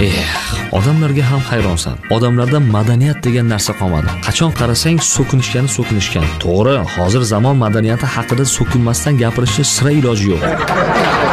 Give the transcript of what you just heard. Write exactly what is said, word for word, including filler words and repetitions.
Eh, odamlarga ham hayronsan. Odamlarda madaniyat degan narsa qolmadi. Qachon qarasang so'kinishgani so'kinishgan. To'g'ri, hozir zamon madaniyati haqida so'kinmasdan gapirishning sira iloji yo'q.